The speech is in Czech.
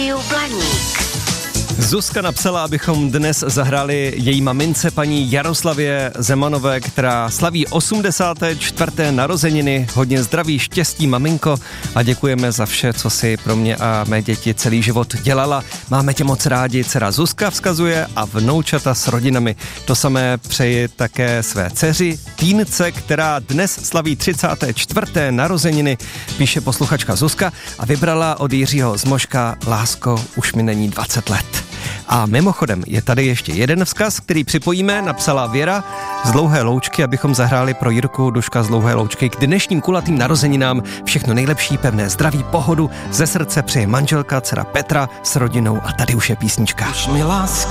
Rádiu Blaník. Zuzka napsala, abychom dnes zahráli její mamince paní Jaroslavě Zemanové, která slaví 84. narozeniny. Hodně zdraví, štěstí, maminko, a děkujeme za vše, co si pro mě a mé děti celý život dělala. Máme tě moc rádi, dcera Zuzka vzkazuje, a vnoučata s rodinami. To samé přeji také své dceři Týnce, která dnes slaví 34. narozeniny, píše posluchačka Zuzka, a vybrala od Jiřího Zmožka Lásko, už mi není 20 let. A mimochodem je tady ještě jeden vzkaz, který připojíme, napsala Věra z Dlouhé Loučky, abychom zahráli pro Jirku Duška z Dlouhé Loučky k dnešním kulatým narozeninám všechno nejlepší, pevné zdraví, pohodu, ze srdce přeje manželka, dcera Petra s rodinou, a tady už je písnička.